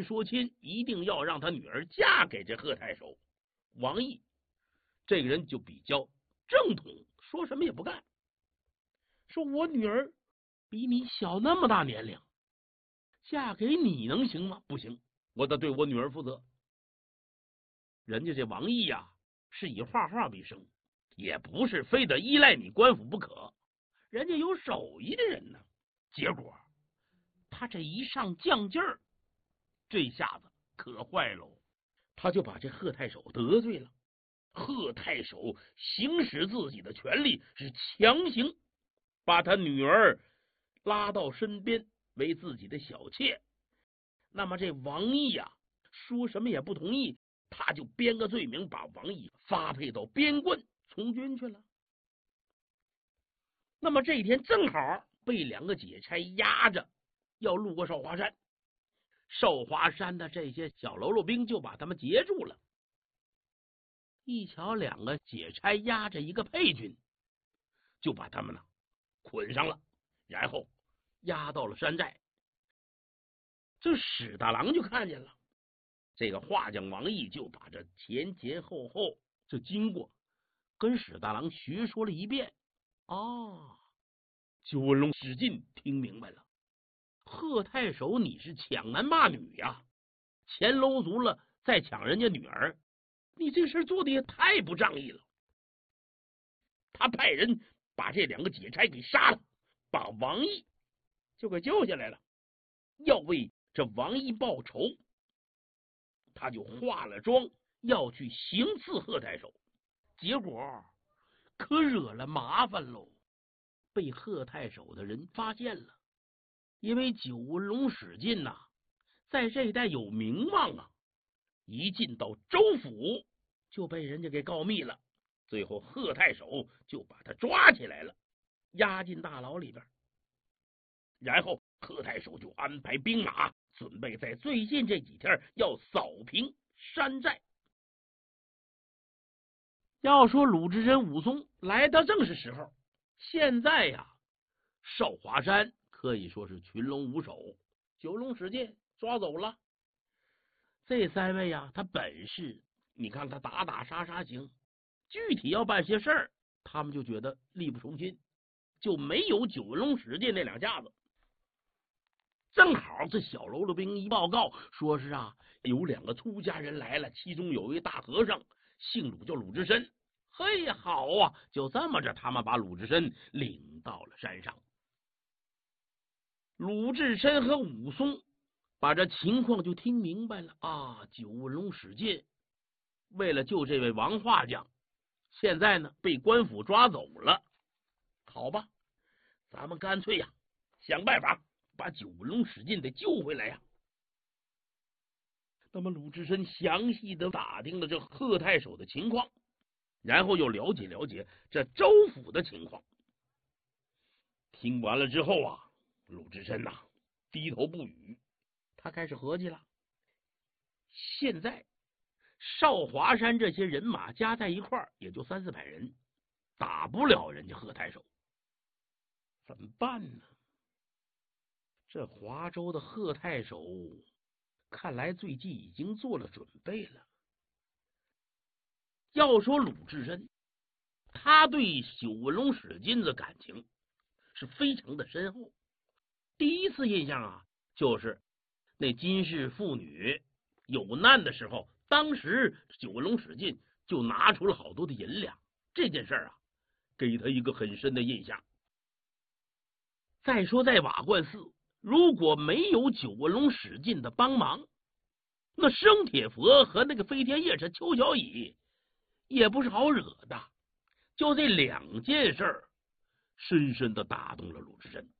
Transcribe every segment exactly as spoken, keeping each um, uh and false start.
说亲，一定要让他女儿嫁给这贺太守。王毅这个人就比较正统，说什么也不干，说我女儿比你小那么大年龄，嫁给你能行吗？不行，我得对我女儿负责。人家这王毅呀、啊，是以画画为生，也不是非得依赖你官府不可，人家有手艺的人呢。结果他这一上犟劲儿，这下子可坏喽，他就把这贺太守得罪了。贺太守行使自己的权力，是强行把他女儿拉到身边为自己的小妾。那么这王毅呀、啊，说什么也不同意，他就编个罪名，把王毅发配到边关从军去了。那么这一天正好被两个解差压着要路过少华山，少华山的这些小喽啰兵就把他们截住了。一瞧两个解差压着一个配军，就把他们呢捆上了，然后押到了山寨。这史大郎就看见了，这个画匠王毅就把这前前后后这经过跟史大郎学说了一遍。哦，九纹龙史进听明白了，贺太守你是抢男霸女呀，钱搂足了再抢人家女儿，你这事做的也太不仗义了。他派人把这两个解差给杀了，把王毅就给救下来了，要为这王毅报仇。他就化了妆要去行刺贺太守，结果可惹了麻烦喽，被贺太守的人发现了。因为九纹龙史进呐、啊，在这一带有名望啊，一进到州府就被人家给告密了。最后贺太守就把他抓起来了，押进大牢里边。然后贺太守就安排兵马，准备在最近这几天要扫平山寨。要说鲁智深、武松来的正是时候。现在呀，少华山可以说是群龙无首，九龙史进抓走了。这三位呀，他本事你看他打打杀杀行，具体要办些事儿，他们就觉得力不从心，就没有九龙史进那两下子。正好这小喽啰兵一报告，说是啊，有两个出家人来了，其中有一大和尚，姓鲁，叫鲁智深。嘿，好啊！就这么着，他们把鲁智深领到了山上。鲁智深和武松把这情况就听明白了啊！九纹龙史进为了救这位王画匠，现在呢被官府抓走了。好吧，咱们干脆呀、啊，想办法把九纹龙史进得救回来呀。那么鲁智深详细的打听了这贺太守的情况，然后又了解了解这州府的情况。听完了之后啊，鲁智深呐、啊、低头不语，他开始合计了。现在少华山这些人马加在一块儿也就三四百人，打不了人家贺太守，怎么办呢？这华州的贺太守看来最近已经做了准备了。要说鲁智深，他对九纹龙史进的感情是非常的深厚。第一次印象啊，就是那金氏妇女有难的时候，当时九纹龙史进就拿出了好多的银两，这件事啊，给他一个很深的印象。再说在瓦罐寺，如果没有九纹龙史进的帮忙，那生铁佛和那个飞天夜叉邱小乙也不是好惹的。就这两件事儿，深深的打动了鲁智深。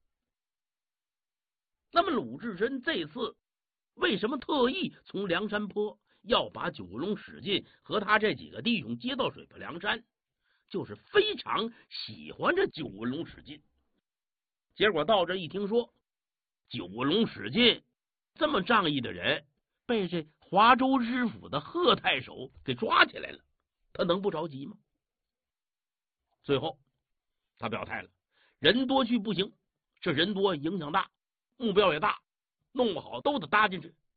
那么鲁智深这次为什么特意从梁山坡要把九纹龙史进和他这几个弟兄接到水泊梁山，就是非常喜欢这九纹龙史进。结果到这一听说九纹龙史进这么仗义的人被这华州知府的贺太守给抓起来了，他能不着急吗？最后他表态了，人多去不行，这人多影响大，目标也大，弄不好都得搭进去。